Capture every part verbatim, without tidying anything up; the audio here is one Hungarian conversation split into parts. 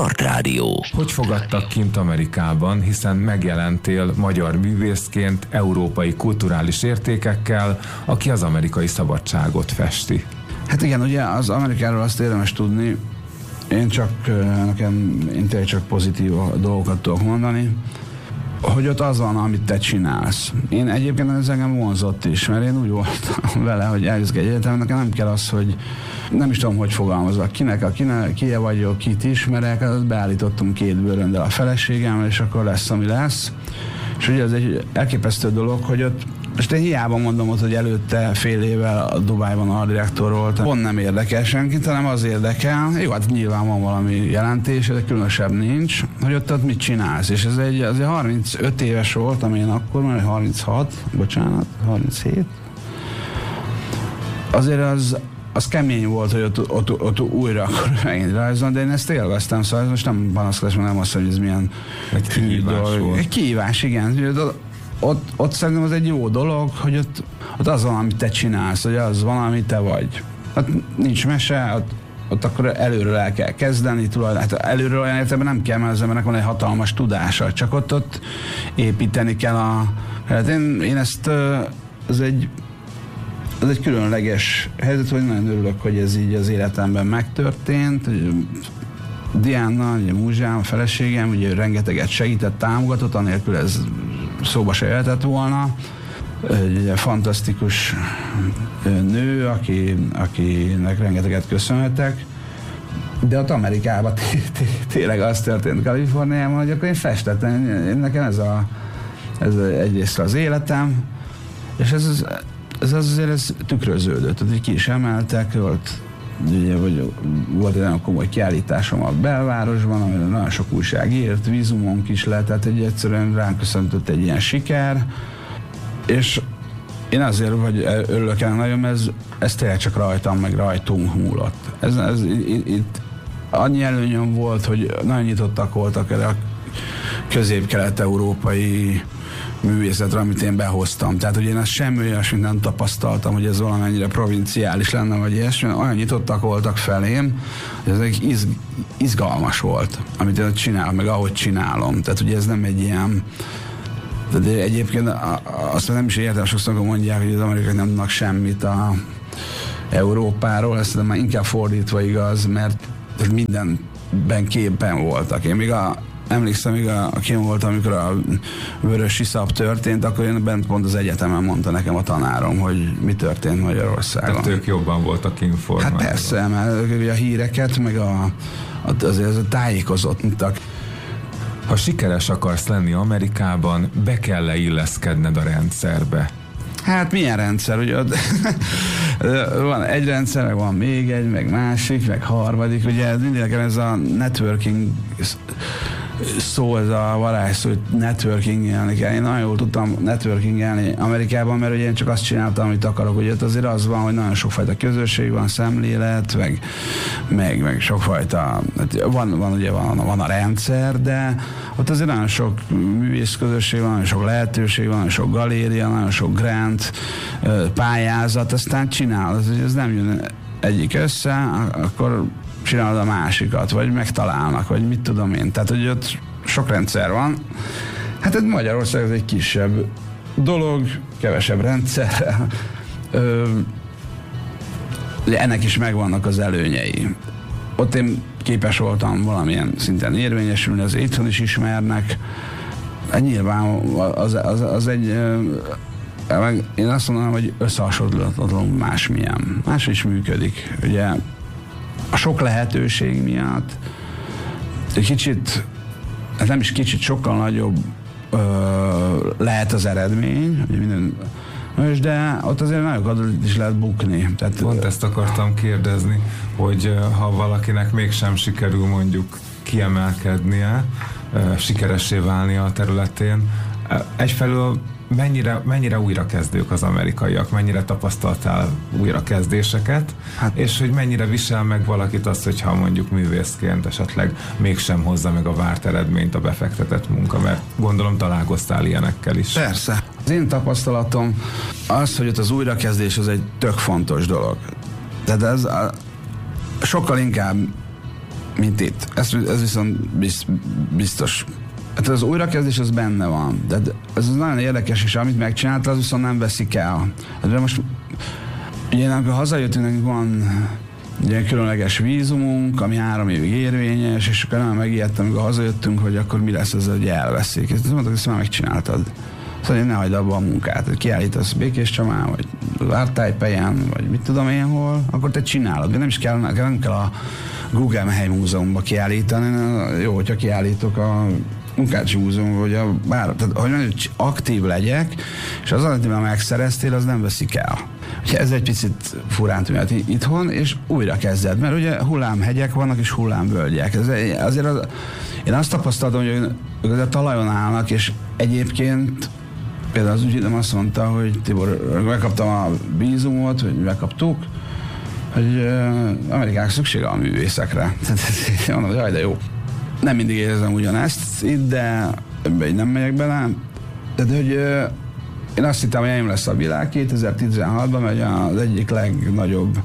Start Rádió. Hogy fogadtak kint Amerikában, hiszen megjelentél magyar művészként, európai kulturális értékekkel, aki az amerikai szabadságot festi? Hát igen, ugye az Amerikáról azt érdemes tudni, én csak, nekem én tényleg csak pozitív dolgokat tudok mondani, hogy ott az van, amit te csinálsz. Én egyébként ez engem vonzott is, mert én úgy voltam vele, hogy elviszek egy egyetem, nekem nem kell az, hogy nem is tudom, hogy fogalmazok. Kinek, a kinek, ki vagyok, kit ismerek, beállítottam két bőröndel a feleségemmel, és akkor lesz, ami lesz. És ugye ez egy elképesztő dolog, hogy ott most én hiába mondom ott, hogy előtte fél évvel a Dubájban artdirektor voltam. Pont nem érdekel senkit, hanem az érdekel. Jó, hát nyilván van valami jelentés, de különösebb nincs, hogy ott, ott mit csinálsz. És ez egy, azért harmincöt éves voltam én akkor, mert harminchat, bocsánat, harminchét. Azért az, az kemény volt, hogy ott, ott, ott újra akkor megint rajzolni, de én ezt élveztem, szóval most nem panaszkodás, mert nem azt, hogy ez milyen egy kihívás volt. Egy kihívás, igen. Ott, ott szerintem az egy jó dolog, hogy ott, ott az van, amit te csinálsz, hogy az van, amit te vagy. Ott nincs mese, ott, ott akkor előről el kell kezdeni, tulajdonképpen hát előről olyan értelemben nem kell, mert az embernek van egy hatalmas tudása, csak ott, ott építeni kell a... Hát én, én ezt, ez egy, ez egy különleges helyzet, hogy nagyon örülök, hogy ez így az életemben megtörtént. Diana, ugye múzsám, a feleségem, ugye rengeteget segített, támogatott, anélkül ez szóba se jöhetett volna. Egy fantasztikus nő, aki, akinek rengeteget köszönhetek. De ott Amerikában tényleg az történt Kaliforniában, hogy akkor én festettem. Nekem ez, a, ez egyrészt az életem, és ez, ez, ez azért ez tükröződött. Tehát ki is emeltek, volt ugye, vagy volt egy nagyon komoly kiállításom a belvárosban, amire nagyon sok újság írt, vízumunk is lett, tehát egy egyszerűen ránk köszöntött egy ilyen siker, és én azért vagy örülök el nagyon, mert ez, ez tényleg csak rajtam, meg rajtunk múlott. Ez, ez, itt annyi előnyöm volt, hogy nagyon nyitottak voltak erre a közép-kelet-európai művészetre, amit én behoztam. Tehát, hogy én ezt semmi olyasmit nem tapasztaltam, hogy ez valamennyire provinciális lenne, vagy ilyesmi. Olyan nyitottak voltak felém, hogy ez egy iz, izgalmas volt, amit én csinálom, meg ahogy csinálom. Tehát, ugye ez nem egy ilyen... De egyébként azt nem is értem, sokszor mondják, hogy az amerikai nem tudnak semmit a Európáról, ezt már inkább fordítva igaz, mert mindenben képben voltak. Én még a Emlékszem, még a, a kim voltam, amikor a vörös iszap történt, akkor én bent pont az egyetemen mondta nekem a tanárom, hogy mi történt Magyarországon. Tehát ők jobban voltak informálva. Hát persze, mert ők a híreket, meg a, azért az tájékozottak. Ha sikeres akarsz lenni Amerikában, be kell illeszkedned a rendszerbe. Hát milyen rendszer, ugye ott van egy rendszer, meg van még egy, meg másik, meg harmadik, ugye mindenkem ez a networking szó, ez a varázsszó, hogy networking-elni kell. Én nagyon jól tudtam networking-elni Amerikában, mert ugye én csak azt csináltam, amit akarok. Ugye ott azért az van, hogy nagyon sokfajta közösség van, szemlélet, meg, meg, meg sokfajta, van, van ugye van, van a rendszer, de ott azért nagyon sok művész közösség van, nagyon sok lehetőség van, nagyon sok galéria, nagyon sok grant, pályázat, aztán csinál. Ez, ez nem jön egyik össze, akkor csinálod a másikat, vagy megtalálnak, vagy mit tudom én. Tehát, hogy ott sok rendszer van. Hát ez Magyarország ez egy kisebb dolog, kevesebb rendszer. Ö, ennek is megvannak az előnyei. Ott én képes voltam valamilyen szinten érvényesülni, az itthon is ismernek. Hát nyilván az, az, az egy... Meg én azt mondanám, hogy összehasonlíthatatlan másmilyen. Más is működik. Ugye a sok lehetőség miatt egy kicsit, hát nem is kicsit, sokkal nagyobb ö, lehet az eredmény, ugye minden, de ott azért nagyokat is lehet bukni. Tehát, Pont ezt akartam kérdezni, hogy ha valakinek mégsem sikerül mondjuk kiemelkednie, sikeressé válni a területén, egyfelől Mennyire, mennyire újrakezdők az amerikaiak, mennyire tapasztaltál újrakezdéseket, hát, és hogy mennyire visel meg valakit azt, hogyha mondjuk művészként esetleg mégsem hozza meg a várt eredményt a befektetett munka, mert gondolom találkoztál ilyenekkel is. Persze. Az én tapasztalatom az, hogy ott az újrakezdés az egy tök fontos dolog. Tehát ez a, sokkal inkább mint itt. Ez, ez viszont biztos. Hát az újrakezdés az benne van, de ez nagyon érdekes, és amit megcsinálta, az viszont nem veszik el. Hát most ugye, amikor hazajöttünk, nekünk van egy különleges vízumunk, ami három évig érvényes, és akkor nem megijedtem, amikor hazajöttünk, hogy akkor mi lesz ez, hogy elveszik. Ezt mondták, hogy ezt már megcsináltad. Szóval hogy ne hagyd abba a munkát, hogy kiállítasz Békéscsamán, vagy Vártájpelyen, vagy mit tudom én hol, akkor te csinálod. De nem is kell, nem kell a Guggenheim múzeumba kiállítani, jó, hogyha kiállítok a Munkácsi Múzeum, vagy a bár, tehát hogy mondjam, aktív legyek, és az, amit már megszereztél, az nem veszik el. Ugye ez egy picit furán tűnhet itthon, és újra kezded, mert ugye hullámhegyek vannak, és hullámvölgyek. Ez, azért az, én azt tapasztaltam, hogy ők a talajon állnak, és egyébként például az ügyvédem azt mondta, hogy Tibor, megkaptam a vízumot, vagy megkaptuk, hogy uh, Amerikának szüksége a művészekre. Mondom, hogy jaj, de jó. Nem mindig érzem ugyanezt itt, de ebben nem megyek bele. Tehát, hogy uh, én azt hittem, hogy enyém lesz a világ kétezer-tizenhatban, mert az egyik legnagyobb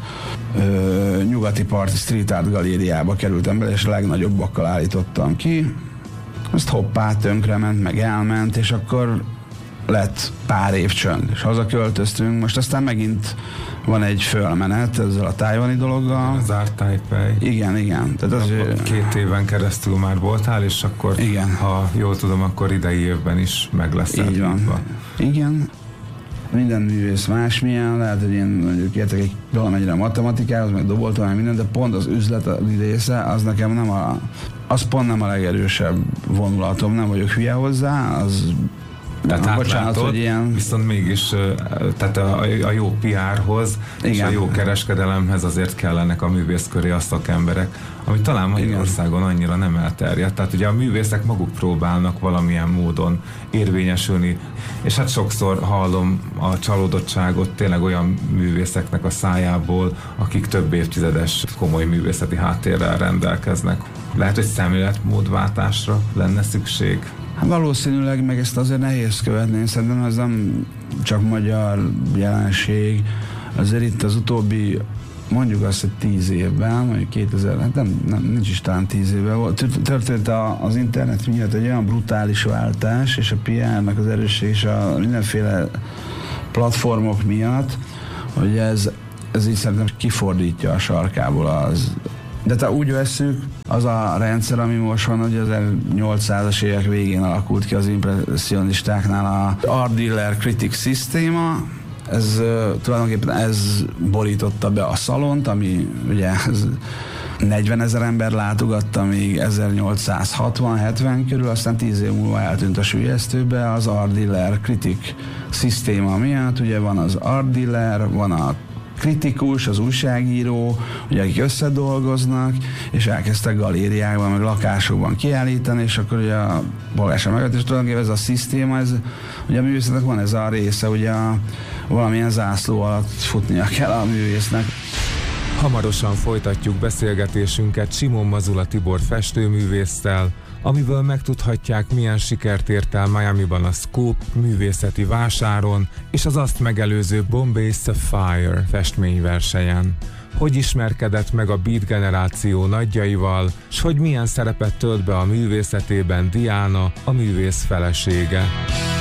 uh, nyugati parti street art galériába kerültem bele, és a legnagyobbakkal állítottam ki. Azt hoppá, tönkrement, meg elment, és akkor lett pár év csönd, és hazaköltöztünk. Most aztán megint van egy fölmenet ezzel a tájvani dologgal. Az Art Taipei. Igen, igen. Tehát az, két éven keresztül már voltál, és akkor, igen. Ha jól tudom, akkor idei évben is meg lesz. Így van. Van. Igen. Minden művész másmilyen, lehet, hogy én mondjuk értek egy valamennyire a matematikához, meg doboltam, meg minden, de pont az üzleti része, az nekem nem a, az pont nem a legerősebb vonulatom, nem vagyok hülye hozzá, az tehát nem, bocsánat, hogy ilyen... viszont mégis tehát a, a jó pé er-hoz igen. és a jó kereskedelemhez azért kellenek a művész köré a szakemberek, ami talán Magyarországon annyira nem elterjedt. Tehát ugye a művészek maguk próbálnak valamilyen módon érvényesülni, és hát sokszor hallom a csalódottságot tényleg olyan művészeknek a szájából, akik több évtizedes komoly művészeti háttérrel rendelkeznek. Lehet, hogy szemléletmódváltásra lenne szükség. Hát valószínűleg meg ezt azért nehéz követni, szerintem ez nem csak magyar jelenség, azért itt az utóbbi, mondjuk azt, hogy tíz évben, mondjuk kétezer, hát nem, nem, nincs is talán tíz évben, történt a, az internet miatt egy olyan brutális váltás, és a pé er-nek az erősség és a mindenféle platformok miatt, hogy ez, ez így szerintem kifordítja a sarkából az. De te úgy vesszük, az a rendszer, ami most van, hogy az ezernyolcszázas évek végén alakult ki az impressionistáknál a Art Dealer Critic szisztéma. Ez tulajdonképpen ez borította be a szalont, ami ugye ez negyvenezer ember látogatta még ezernyolcszázhatvan-hetven körül, aztán tíz év múlva eltűnt a süllyesztőbe az Art Dealer Critic szisztéma miatt. Ugye van az Art Dealer, van a kritikus, az újságíró, ugye, akik összedolgoznak, és elkezdtek galériákban, meg lakásokban kiállítani, és akkor ugye a polgárság mögött, és tulajdonképpen ez a szisztéma, ez, ugye a művészetnek van ez a része, ugye a, valamilyen zászló alatt futnia kell a művésznek. Hamarosan folytatjuk beszélgetésünket Simon Mazula Tibor festőművésszel, amiből megtudhatják, milyen sikert ért el Miamiban a Scope művészeti vásáron és az azt megelőző Bombay Sapphire festményversenyen. Hogy ismerkedett meg a beat generáció nagyjaival, s hogy milyen szerepet tölt be a művészetében Diana, a művész felesége.